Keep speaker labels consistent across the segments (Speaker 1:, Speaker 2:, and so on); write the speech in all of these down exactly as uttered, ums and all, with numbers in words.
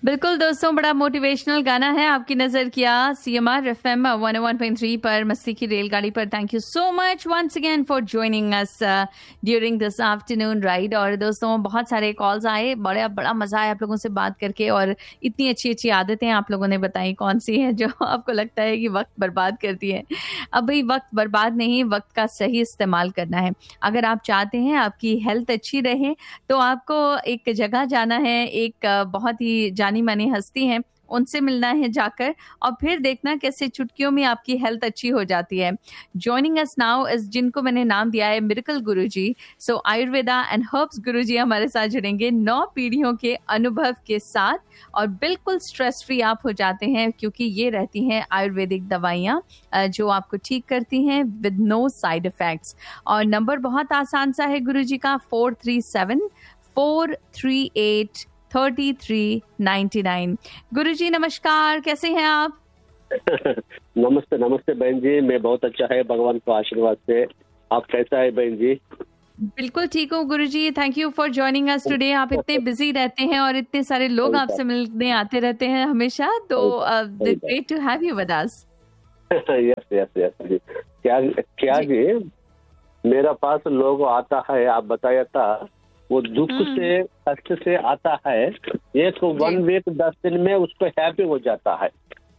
Speaker 1: बिल्कुल दोस्तों, बड़ा मोटिवेशनल गाना है। आपकी नजर किया सीएमआर एफएम वन ओ वन पॉइंट थ्री पर, मस्ती की रेलगाड़ी पर। Thank you so much once again for joining us during this afternoon ride. और दोस्तों, बहुत सारे कॉल्स आए, बड़ा बड़ा मजा आया आप लोगों से बात करके, और इतनी अच्छी अच्छी आदतें आप लोगों ने बताई। कौन सी है जो आपको लगता है कि वक्त बर्बाद करती है? अब भाई वक्त बर्बाद नहीं, वक्त का सही इस्तेमाल करना है। अगर आप चाहते हैं आपकी हेल्थ अच्छी रहे तो आपको एक जगह जाना है, एक बहुत ही जानी मानी हस्ती है, उनसे मिलना है जाकर, और फिर देखना कैसे चुटकियों में आपकी हेल्थ अच्छी हो जाती है। जॉइनिंग अस नाउ इज, जिनको मैंने नाम दिया है miracle Guruji. So Ayurveda and herbs गुरुजी हमारे साथ जुड़ेंगे नौ पीढ़ियों के अनुभव के साथ, और बिल्कुल स्ट्रेस फ्री आप हो जाते हैं, क्योंकि ये रहती हैं आयुर्वेदिक दवाइयाँ जो आपको ठीक करती हैं विद नो साइड इफेक्ट्स। और नंबर बहुत आसान सा है गुरुजी का, four three seven four three eight thirty three ninety nine. गुरुजी नमस्कार, कैसे हैं आप?
Speaker 2: नमस्ते नमस्ते बहन जी, मैं बहुत अच्छा है भगवान के आशीर्वाद से। आप कैसा है बहन जी?
Speaker 1: बिल्कुल ठीक हूँ गुरुजी, thank you for joining us today. आप इतने बिजी रहते हैं और इतने सारे लोग आपसे मिलने आते रहते हैं हमेशा, तो great to have you with us.
Speaker 2: Yes yes yes जी। क्या क्या जी, मेरा पास लोग आता है, आप बताया था, वो दुख से कष्ट से आता है, एक वन वीक दस दिन में उसको हैप्पी हो जाता है।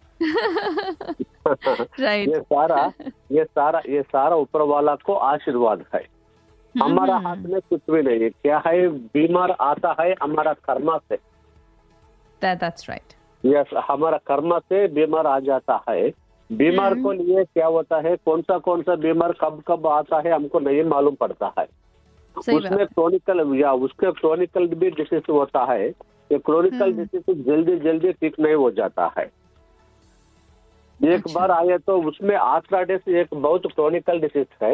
Speaker 1: राइट।
Speaker 2: ये सारा ये सारा ये सारा ऊपर वाला को आशीर्वाद है, हमारा हाथ में कुछ भी नहीं है। क्या है, बीमार आता है हमारा कर्मा से।
Speaker 1: That's right.
Speaker 2: यस, हमारा कर्मा से बीमार आ जाता है। बीमार को लिए क्या होता है, कौन सा कौन सा बीमार कब कब आता है हमको नहीं मालूम पड़ता है। उसमें क्रोनिकल या उसके क्रोनिकल भी डिसीज होता है। ये क्रोनिकल डिसीज जल्दी जल्दी ठीक नहीं हो जाता है। एक अच्छा। बार आए तो उसमें आर्थराइटिस एक बहुत क्रोनिकल डिसीज है,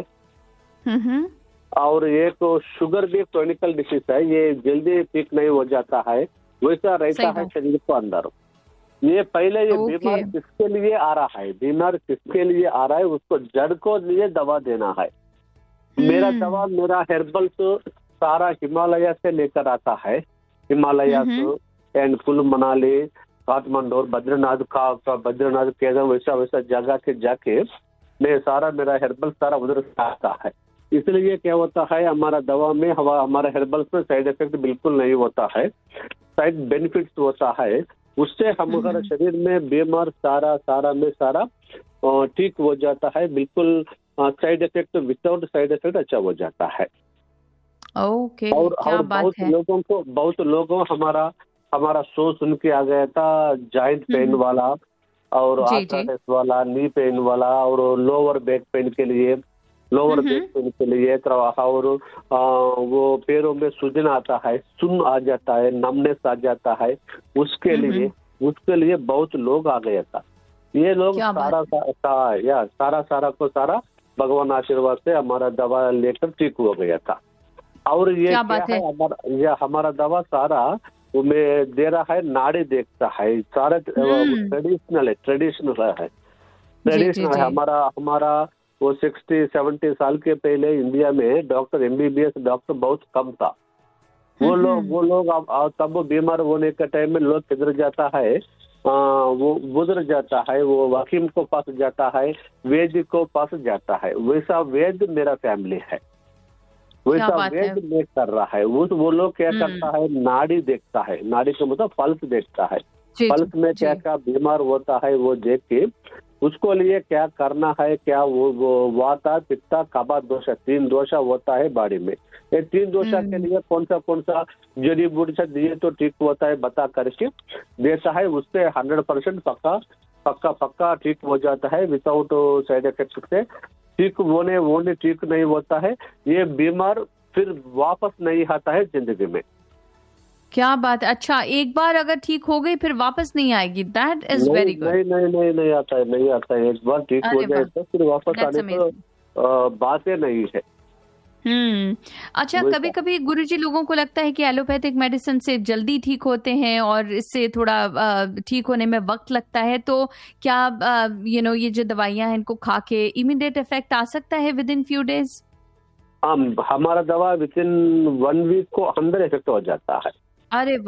Speaker 2: और एक तो शुगर भी क्रोनिकल डिसीज है, ये जल्दी ठीक नहीं हो जाता है। वैसा रहता है शरीर को अंदर। ये पहले ये बीमार किसके लिए आ रहा है, बीमार किसके लिए आ रहा है, उसको जड़ को लिए दवा देना है। मेरा दवा, मेरा हेर्बल सारा हिमालय से लेकर आता है। हिमालय एंड कुल्लू मनाली काठमांडू और बद्रीनाथ का, का बद्रीनाथ केदार वैसा वैसा जगह के जाके मैं सारा मेरा हेर्बल सारा उधर से आता है। इसलिए क्या होता है, हमारा दवा में हवा हमारा हेर्बल में साइड इफेक्ट बिल्कुल नहीं होता है, साइड बेनिफिट्स होता है। उससे हमारा शरीर में बीमार सारा सारा में सारा ठीक हो जाता है। बिल्कुल side effect without side effect अच्छा हो जाता है।
Speaker 1: ओके,
Speaker 2: और,
Speaker 1: क्या
Speaker 2: और
Speaker 1: बात
Speaker 2: बहुत
Speaker 1: है।
Speaker 2: लोगों को बहुत लोगों हमारा हमारा शो सुन के आ गया था, जॉइंट पेन वाला और आर्थराइटिस वाला, नी पेन वाला, और लोअर बैक पेन के लिए लोअर बैक पेन के लिए और वो पैरों में सूजन आता है, सुन आ जाता है, नमनेस आ जाता है, उसके लिए उसके लिए बहुत लोग आ गया था। ये लोग सारा सारा या सारा सारा को सारा भगवान आशीर्वाद से हमारा दवा लेकर ठीक हो गया था। और ये क्या, क्या है, हमारा ये हमारा दवा सारा वो में दे रहा है, नाड़ी देखता है, सारा ट्रेडिशनल है ट्रेडिशनल है ट्रेडिशनल है हमारा हमारा वो सिक्सटी सेवेंटी साल के पहले इंडिया में डॉक्टर एमबीबीएस डॉक्टर बहुत कम था। वो लोग वो लोग तब बीमार होने के टाइम में लोग किधर जाता है, आ, वो गुजर जाता है, वो वकीम को पास जाता है, वैद्य को पास जाता है। वैसा वैद्य मेरा फैमिली है, वैसा वैद्य मैं कर रहा है। वो वो लोग क्या करता है, नाड़ी देखता है, नाड़ी का मतलब पल्स देखता है, पल्स में क्या क्या बीमार होता है वो देख के उसको लिए क्या करना है, क्या वो, वो वाता पित्ता कबा दोषा तीन दोषा होता है बॉडी में। ये तीन दोषा के लिए कौन सा कौन सा जड़ी बूटी से दिए तो ठीक होता है बता करके देता है, उससे हंड्रेड परसेंट पक्का पक्का पक्का ठीक हो जाता है विदाउट साइड इफेक्ट से। ठीक होने होने ठीक नहीं होता है, ये बीमार फिर वापस नहीं आता है जिंदगी में।
Speaker 1: क्या बात है। अच्छा, एक बार अगर ठीक हो गई फिर वापस नहीं आएगी। That is very good.
Speaker 2: नहीं नहीं नहीं नहीं आता है नहीं आता है एक बार ठीक हो जाए तो फिर वापस आने तो बातें नहीं है।
Speaker 1: हम्म अच्छा, कभी कभी गुरुजी लोगों को लगता है कि एलोपैथिक मेडिसिन से जल्दी ठीक होते हैं और इससे थोड़ा ठीक होने में वक्त लगता है, तो क्या यू नो ये जो दवाइयां हैं इनको खा के इमीडिएट इफेक्ट आ सकता है विद इन फ्यू डेज?
Speaker 2: हम हमारा दवा विद इन वन वीक को अंदर इफेक्ट हो जाता है।
Speaker 1: अरे वाह,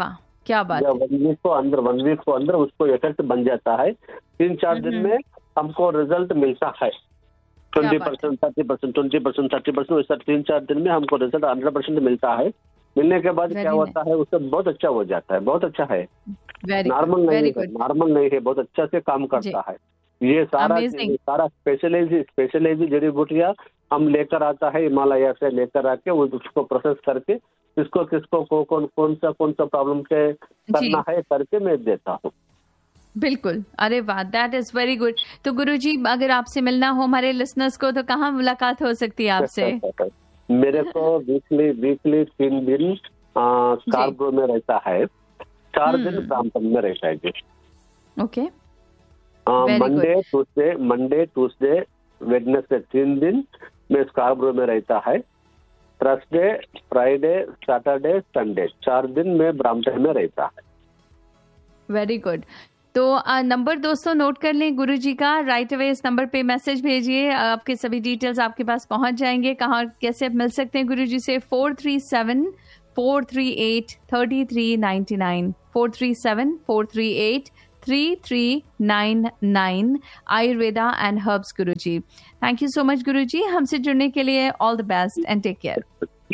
Speaker 1: क्या बात
Speaker 2: या वन वीक को अंदर वन वीक को अंदर उसको इफेक्ट बन जाता है। तीन चार दिन में हमको रिजल्ट मिलता है, twenty percent thirty percent twenty percent thirty percent वैसा तीन चार दिन में हमको रिजल्ट हंड्रेड परसेंट मिलता है। मिलने के बाद क्या होता है, उससे बहुत अच्छा हो जाता है, बहुत अच्छा है, नॉर्मल नहीं है, नॉर्मल नहीं है, बहुत अच्छा से काम करता है। ये सारा ये सारा स्पेशलाइज स्पेशलाइज जड़ी बूटियाँ हम लेकर आता है, हिमालय से लेकर आके उसको प्रोसेस करके किसको किसको को, कौन कौन सा कौन सा प्रॉब्लम से करना है करके मैं देता हूँ।
Speaker 1: बिल्कुल, अरे वाह, दैट इज वेरी गुड। तो गुरुजी, अगर आपसे मिलना हो हमारे लिसनर्स को तो कहाँ मुलाकात हो सकती है आपसे?
Speaker 2: मेरे को वीकली वीकली तीन दिन स्कार्बरो में रहता है, चार दिन ब्रैम्पटन में रहता है जी।
Speaker 1: Okay,
Speaker 2: Monday Tuesday Monday Tuesday Wednesday तीन दिन में स्कार्बरो में रहता है, थर्सडे फ्राइडे सैटरडे संडे चार दिन में ब्रैम्पटन में रहता है।
Speaker 1: Very good. तो नंबर दोस्तों नोट कर लें गुरुजी का, राइट अवे इस नंबर पे मैसेज भेजिए, आपके सभी डिटेल्स आपके पास पहुंच जाएंगे। कहाँ कैसे मिल सकते हैं गुरुजी से? Four three seven four three eight thirty three ninety nine four three seven four three eight three three nine nine Ayurveda and herbs Guruji. Thank you so much गुरुजी हमसे जुड़ने के लिए। All the best and take care.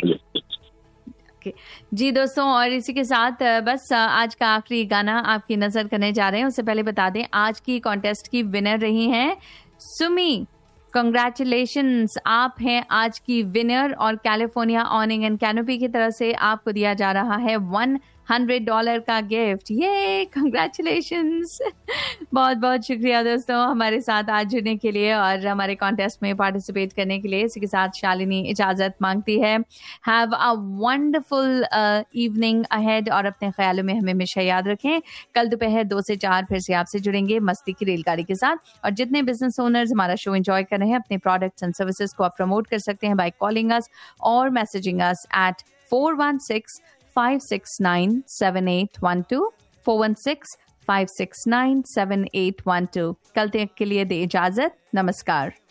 Speaker 1: जी दोस्तों, और इसी के साथ बस आज का आखिरी गाना आपकी नजर करने जा रहे हैं। उससे पहले बता दें आज की कॉन्टेस्ट की विनर रही हैं सुमी। कंग्रेचुलेशंस, आप हैं आज की विनर और कैलिफोर्निया ऑनिंग एंड कैनोपी की तरफ से आपको दिया जा रहा है वन हंड्रेड डॉलर का गिफ्ट। ये कंग्रेचुलेशंस। बहुत बहुत शुक्रिया दोस्तों हमारे साथ आज जुड़ने के लिए और हमारे कॉन्टेस्ट में पार्टिसिपेट करने के लिए। इसी के साथ शालिनी इजाजत मांगती है। Have a wonderful evening ahead और अपने ख्यालों में हमें हमेशा याद रखें। कल दोपहर दो से चार फिर से आपसे जुड़ेंगे मस्ती की रेलगाड़ी के साथ। और जितने बिजनेस ओनर्स हमारा शो एंजॉय कर रहे हैं, अपने प्रोडक्ट्स एंड सर्विसेज को आप प्रमोट कर सकते हैं बाय कॉलिंग अस और messaging us at four one six five six nine seven eight one two four one six five six nine seven eight one two. कल तक के लिए दे इजाजत, नमस्कार।